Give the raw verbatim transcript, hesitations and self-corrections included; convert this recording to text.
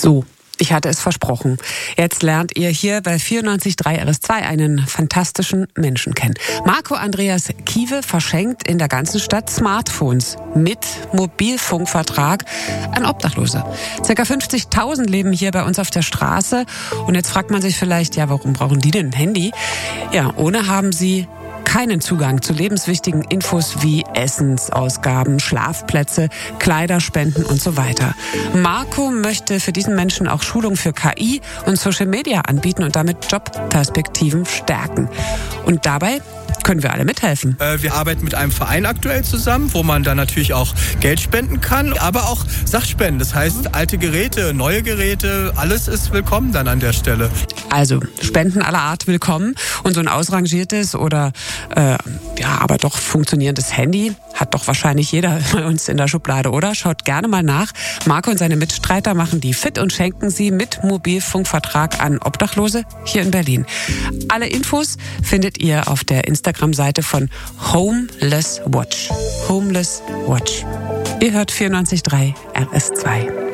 So, ich hatte es versprochen. Jetzt lernt ihr hier bei vierundneunzig Komma drei R S zwei einen fantastischen Menschen kennen. Marco Andreas Kiewe verschenkt in der ganzen Stadt Smartphones mit Mobilfunkvertrag an Obdachlose. Circa fünfzigtausend leben hier bei uns auf der Straße. Und jetzt fragt man sich vielleicht, ja, warum brauchen die denn ein Handy? Ja, ohne haben sie keinen Zugang zu lebenswichtigen Infos wie Essensausgaben, Schlafplätze, Kleiderspenden und so weiter. Marco möchte für diesen Menschen auch Schulung für K I und Social Media anbieten und damit Jobperspektiven stärken. Und dabei können wir alle mithelfen. Äh, wir arbeiten mit einem Verein aktuell zusammen, wo man dann natürlich auch Geld spenden kann, aber auch Sachspenden. Das heißt, alte Geräte, neue Geräte, alles ist willkommen dann an der Stelle. Also Spenden aller Art willkommen. Und so ein ausrangiertes oder äh, ja, aber doch funktionierendes Handy hat doch wahrscheinlich jeder bei uns in der Schublade, oder? Schaut gerne mal nach. Marco und seine Mitstreiter machen die fit und schenken sie mit Mobilfunkvertrag an Obdachlose hier in Berlin. Alle Infos findet ihr auf der Instagram-Seite von Homeless Watch. Homeless Watch. Ihr hört vierundneunzig Komma drei R S zwei.